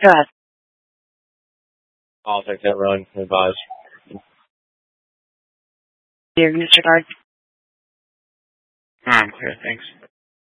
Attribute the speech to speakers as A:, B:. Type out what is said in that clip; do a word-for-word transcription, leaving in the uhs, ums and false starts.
A: Go ahead.
B: I'll take that run. Advise.
A: You're going to disregard.
C: I'm clear, thanks.